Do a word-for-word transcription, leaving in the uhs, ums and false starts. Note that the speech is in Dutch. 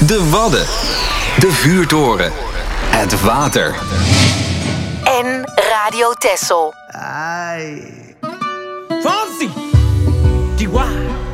De Wadden. De vuurtoren. Het water. En Radio Texel. Ai. Fonzie! Die waar.